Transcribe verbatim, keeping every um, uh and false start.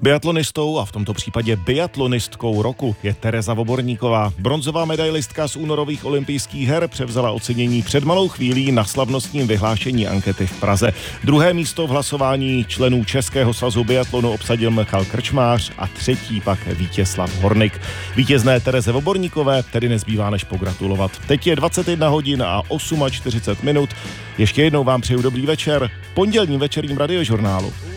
Biatlonistou a v tomto případě biatlonistkou roku je Tereza Voborníková. Bronzová medailistka z únorových olympijských her převzala ocenění před malou chvílí na slavnostním vyhlášení ankety v Praze. Druhé místo v hlasování členů Českého svazu biatlonu obsadil Michal Krčmář a třetí pak Vítězslav Hornik. Vítězné Tereze Voborníkové tedy nezbývá než pogratulovat. Teď je dvacet jedna hodin a čtyřicet osm minut. Ještě jednou vám přeju dobrý večer v pondělním večerním radiožurnálu.